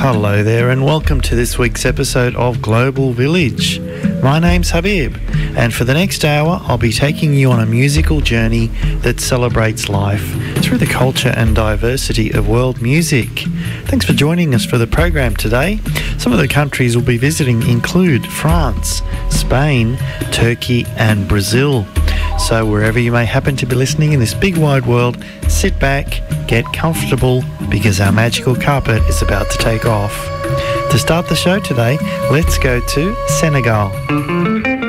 Hello there and welcome to this week's episode of Global Village. My name's Habib, and for the next hour I'll be taking you on a musical journey that celebrates life through the culture and diversity of world music. Thanks for joining us for the program today. Some of the countries we'll be visiting include France, Spain, Turkey and Brazil. So wherever you may happen to be listening in this big wide world, sit back, get comfortable, because our magical carpet is about to take off. To start the show today, let's go to Senegal.